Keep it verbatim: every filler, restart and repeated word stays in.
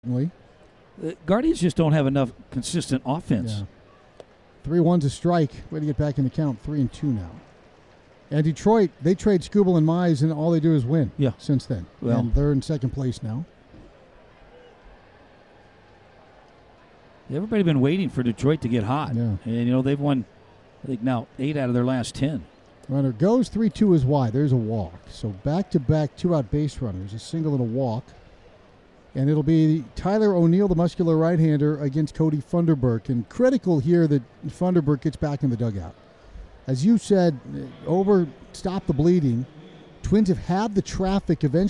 Lee. The Guardians just don't have enough consistent offense. Yeah. Three one's a strike. Way to get back in the count. Three and two now. And Detroit, they trade Skubal and Mize, and all they do is win. Yeah. Since then, Well, and they're in second place now. Everybody been waiting for Detroit to get hot. Yeah. And, you know, they've won, I think, now eight out of their last ten. Runner goes, three two is wide. There's a walk. So back-to-back two-out base runners, a single and a walk. And it'll be Tyler O'Neill, the muscular right-hander, against Cody Funderburk. And critical here that Funderburk gets back in the dugout. As you said, over stop the bleeding. Twins have had the traffic eventually.